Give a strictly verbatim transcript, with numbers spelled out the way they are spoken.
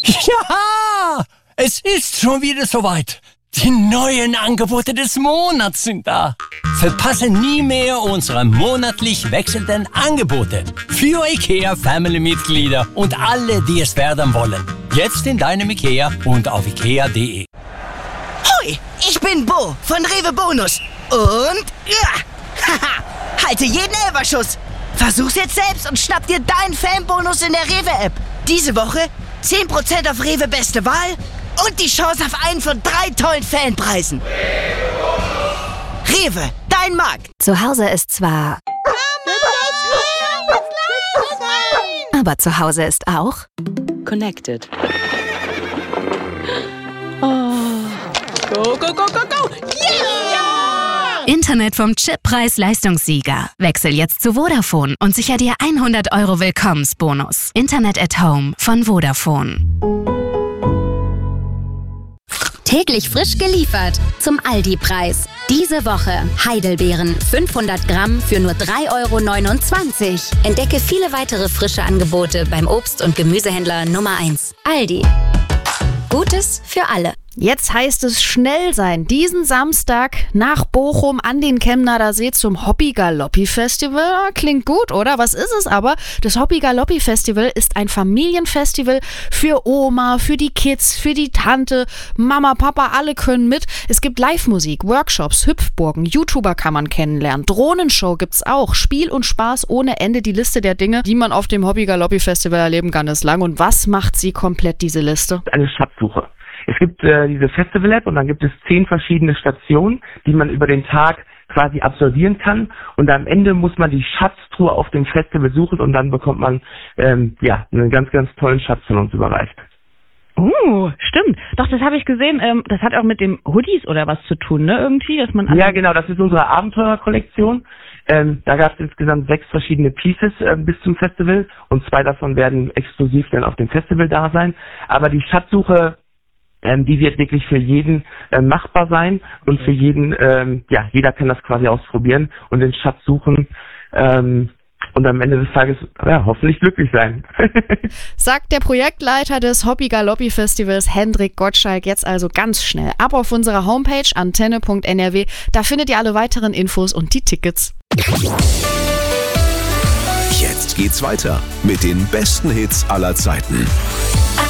Ja, es ist schon wieder soweit. Die neuen Angebote des Monats sind da. Verpasse nie mehr unsere monatlich wechselnden Angebote für IKEA-Family-Mitglieder und alle, die es werden wollen. Jetzt in deinem IKEA und auf ikea punkt de. Hoi, ich bin Bo von Rewe Bonus. Und ja, haha, halte jeden Elferschuss. Versuch's jetzt selbst und schnapp dir deinen Fanbonus in der Rewe-App. Diese Woche zehn Prozent auf Rewe Beste Wahl und die Chance auf einen von drei tollen Fanpreisen. Rewe, dein Markt. Zu Hause ist zwar... Aber zu Hause ist auch... Connected. Oh. Go, go, go, go, go! Yeah! Internet vom Chip-Preis-Leistungssieger. Wechsel jetzt zu Vodafone und sicher dir hundert Euro Willkommensbonus. Internet at Home von Vodafone. Täglich frisch geliefert zum Aldi-Preis. Diese Woche Heidelbeeren fünfhundert Gramm für nur drei Euro neunundzwanzig. Entdecke viele weitere frische Angebote beim Obst- und Gemüsehändler Nummer eins. Aldi. Gutes für alle. Jetzt heißt es schnell sein. Diesen Samstag nach Bochum an den Chemnader See zum Hobby-Galoppi-Festival. Klingt gut, oder? Was ist es aber? Das Hobby-Galoppi-Festival ist ein Familienfestival für Oma, für die Kids, für die Tante, Mama, Papa, alle können mit. Es gibt Live-Musik, Workshops, Hüpfburgen, YouTuber kann man kennenlernen, Drohnenshow gibt's auch, Spiel und Spaß ohne Ende. Die Liste der Dinge, die man auf dem Hobby-Galoppi-Festival erleben kann, ist lang. Und was macht sie komplett, diese Liste? Eine Schatzsuche. Es gibt äh, diese Festival-App und dann gibt es zehn verschiedene Stationen, die man über den Tag quasi absolvieren kann. Und am Ende muss man die Schatztruhe auf dem Festival suchen und dann bekommt man ähm, ja einen ganz, ganz tollen Schatz von uns überreicht. Oh, stimmt. Doch, das habe ich gesehen. Ähm, das hat auch mit dem Hoodies oder was zu tun, ne? Irgendwie, dass man... Ja, genau. Das ist unsere Abenteurer-Kollektion. Ähm, da gab es insgesamt sechs verschiedene Pieces äh, bis zum Festival und zwei davon werden exklusiv dann auf dem Festival da sein. Aber die Schatzsuche... Ähm, die wird wirklich für jeden äh, machbar sein und für jeden, ähm, ja, jeder kann das quasi ausprobieren und den Schatz suchen ähm, und am Ende des Tages ja, hoffentlich glücklich sein. Sagt der Projektleiter des Hobby-Galoppi-Festivals Hendrik Gottschalk. Jetzt also ganz schnell ab auf unserer Homepage antenne punkt n r w. Da findet ihr alle weiteren Infos und die Tickets. Jetzt geht's weiter mit den besten Hits aller Zeiten.